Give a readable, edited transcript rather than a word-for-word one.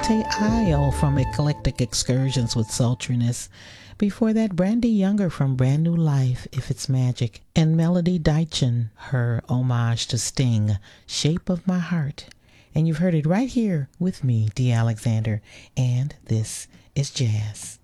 Dante Isle from Eclectic Excursions with Sultriness. Before that, Brandy Younger from Brand New Life, If It's Magic. And Melody Deitchen, her homage to Sting, Shape of My Heart. And you've heard it right here with me, Dee Alexander. And this is Jazz.